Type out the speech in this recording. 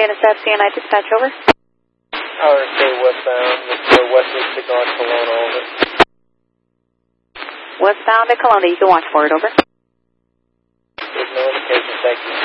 NSF CNI dispatch, over. RSA westbound, Mr. Wesley Cigar Kelowna, over. Westbound to Kelowna, you can watch for it, over. There's no indication, thank you.